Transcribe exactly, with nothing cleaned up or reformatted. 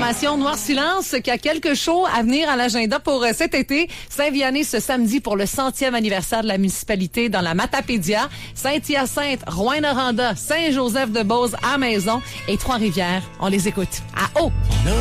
formation Noir Silence qui a quelques shows à venir à l'agenda pour euh, cet été. Saint-Vianney ce samedi pour le centième anniversaire de la municipalité dans la Matapédia. Saint-Hyacinthe, Rouyn-Noranda, Saint-Joseph-de-Beauce à Maison et Trois-Rivières. On les écoute. À haut!